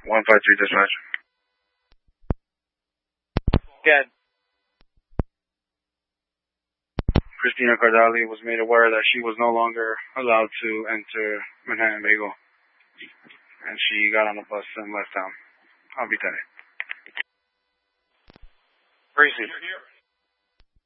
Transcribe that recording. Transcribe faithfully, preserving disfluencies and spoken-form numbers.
one five three dispatch. Again. Christina Cardali was made aware that she was no longer allowed to enter Manhattan Bagel. And she got on the bus and left town. I'll be there. Crazy.